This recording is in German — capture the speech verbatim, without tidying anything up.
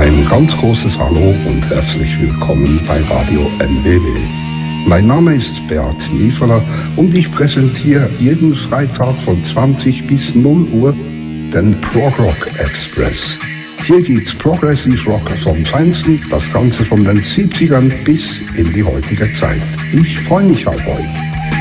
Ein ganz großes Hallo und herzlich willkommen bei Radio N W W. Mein Name ist Beat Niefeler und ich präsentiere jeden Freitag von zwanzig bis null Uhr den Prog Rock Express. Hier gibt's Progressive Rock vom Feinsten, das Ganze von den siebzigern bis in die heutige Zeit. Ich freue mich auf euch.